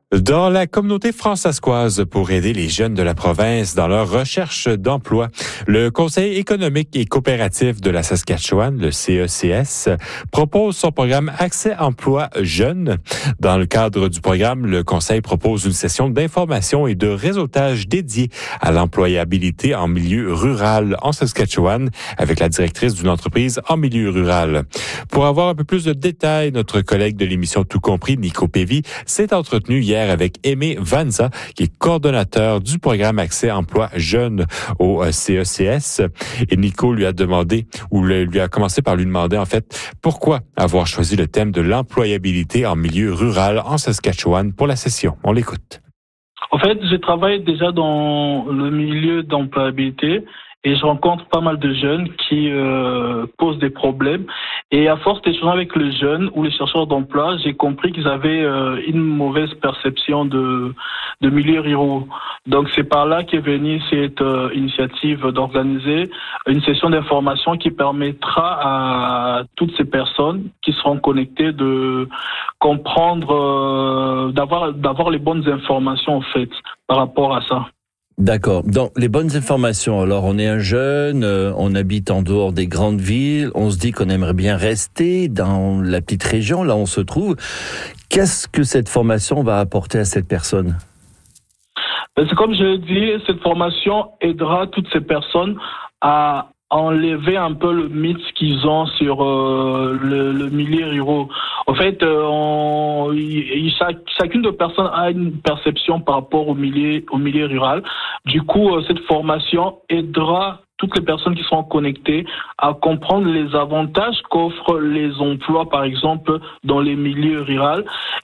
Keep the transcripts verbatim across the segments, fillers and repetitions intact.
Dans la communauté françaiscoise pour aider les jeunes de la province dans leur recherche d'emploi, le Conseil économique et coopératif de la Saskatchewan, le C E C S, propose son programme Accès Emploi Jeunes. Dans le cadre du programme, le Conseil propose une session d'information et de réseautage dédiée à l'employabilité en milieu rural en Saskatchewan avec la directrice d'une entreprise en milieu rural. Pour avoir un peu plus de détails, notre collègue de l'émission Tout compris, Nico Pévy, s'est entretenu hier avec Aimé Vanza, qui est coordonnateur du programme Accès Emploi Jeunes au C E C S. Et Nico lui a demandé, ou lui a commencé par lui demander en fait, pourquoi avoir choisi le thème de l'employabilité en milieu rural en Saskatchewan pour la session. On l'écoute. En fait, je travaille déjà dans le milieu d'employabilité et je rencontre pas mal de jeunes qui euh, posent des problèmes. Et à force d'échanger avec les jeunes ou les chercheurs d'emploi, j'ai compris qu'ils avaient euh, une mauvaise perception de, de milieux ruraux. Donc c'est par là qu'est venue cette euh, initiative d'organiser une session d'information qui permettra à toutes ces personnes qui seront connectées de comprendre, euh, d'avoir, d'avoir les bonnes informations en fait par rapport à ça. D'accord. Donc, les bonnes informations. Alors, on est un jeune, euh, on habite en dehors des grandes villes, on se dit qu'on aimerait bien rester dans la petite région, là où on se trouve. Qu'est-ce que cette formation va apporter à cette personne? C'est comme je l'ai dit, cette formation aidera toutes ces personnes à enlever un peu le mythe qu'ils ont sur euh, le, le milieu rural. En fait, euh, on, y, chaque, chacune de personnes a une perception par rapport au milieu, au milieu rural. Du coup, euh, cette formation aidera toutes les personnes qui sont connectées à comprendre les avantages qu'offrent les emplois, par exemple, dans les milieux ruraux,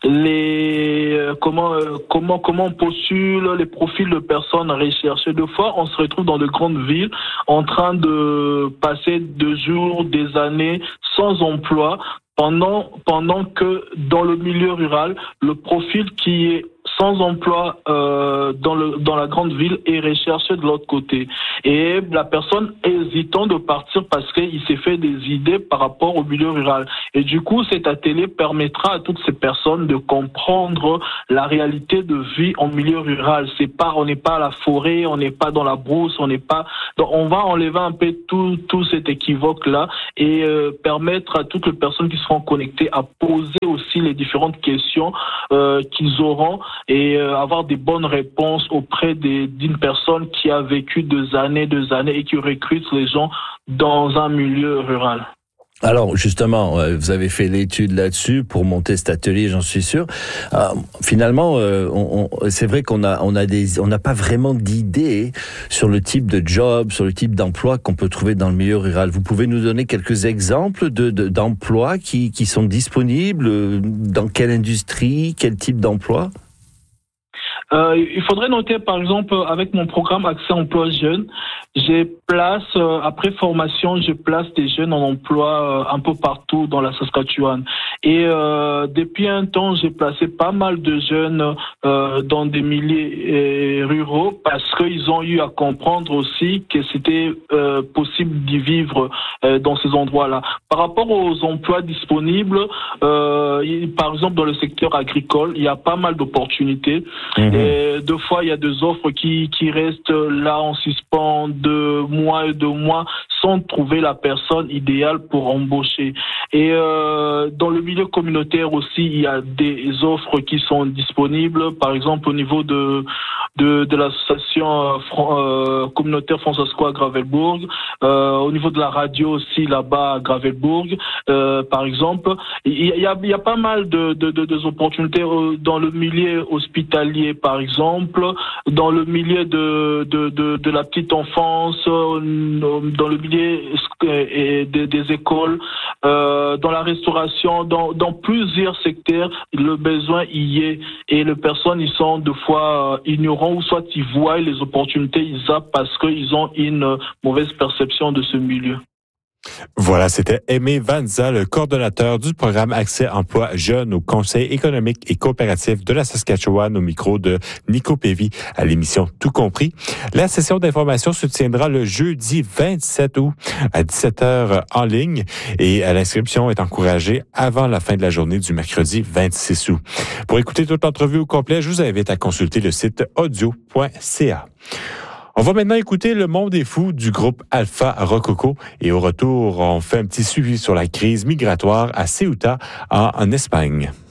les euh, comment euh, comment comment on postule, les profils de personnes recherchées. Deux fois, on se retrouve dans de grandes villes en train de passer deux jours, des années sans emploi, pendant pendant que dans le milieu rural, le profil qui est sans emploi euh, dans le dans la grande ville est recherché de l'autre côté. Et la personne hésitant de partir parce qu'il s'est fait des idées par rapport au milieu rural. Et du coup, cet atelier permettra à toutes ces personnes de comprendre la réalité de vie en milieu rural. C'est pas, on n'est pas à la forêt, on n'est pas dans la brousse, on n'est pas. Donc, on va enlever un peu tout tout cet équivoque là et euh, permettre à toutes les personnes qui seront connectées à poser aussi les différentes questions euh, qu'ils auront et euh, avoir des bonnes réponses auprès des, d'une personne qui a vécu deux années, deux années et qui recrute les gens dans un milieu rural. Alors justement, vous avez fait l'étude là-dessus pour monter cet atelier, j'en suis sûr. Euh, finalement, euh, on, on, c'est vrai qu'on a, on a des, on n'a pas vraiment d'idée sur le type de job, sur le type d'emploi qu'on peut trouver dans le milieu rural. Vous pouvez nous donner quelques exemples de, de d'emplois qui, qui sont disponibles, dans quelle industrie, quel type d'emploi? Euh, il faudrait noter, par exemple, avec mon programme Accès Emploi Jeunes, je place, euh, après formation, je place des jeunes en emploi euh, un peu partout dans la Saskatchewan. Et euh, depuis un temps, j'ai placé pas mal de jeunes euh, dans des milieux euh, ruraux parce qu'ils ont eu à comprendre aussi que c'était euh, possible d'y vivre euh, dans ces endroits-là. Par rapport aux emplois disponibles, euh, par exemple dans le secteur agricole, il y a pas mal d'opportunités. Mmh. Et deux fois, il y a des offres qui, qui restent là en suspens de mois et de mois sans trouver la personne idéale pour embaucher. Et euh, dans le milieu communautaire aussi, il y a des offres qui sont disponibles. Par exemple, au niveau de de, de l'association euh, communautaire François Gravelbourg, euh, au niveau de la radio aussi là-bas à Gravelbourg, euh, par exemple, il y a, il y a pas mal de, de, de, de opportunités dans le milieu hospitalier, par exemple, dans le milieu de de, de, de la petite enfance, dans le milieu des, des écoles, euh, dans la restauration, dans, dans plusieurs secteurs, le besoin y est et les personnes ils sont deux fois ignorants ou soit ils voient les opportunités, ils zappent parce qu'ils ont une mauvaise perception de ce milieu. Voilà, c'était Aimé Vanza, le coordonnateur du programme Accès Emploi Jeunes au Conseil économique et coopératif de la Saskatchewan, au micro de Nico Pévy à l'émission Tout compris. La session d'information se tiendra le jeudi vingt-sept août à dix-sept heures en ligne et l'inscription est encouragée avant la fin de la journée du mercredi vingt-six août. Pour écouter toute l'entrevue au complet, je vous invite à consulter le site audio point c a. On va maintenant écouter Le Monde est fou du groupe Alpha Rococo et au retour, on fait un petit suivi sur la crise migratoire à Ceuta en, en Espagne.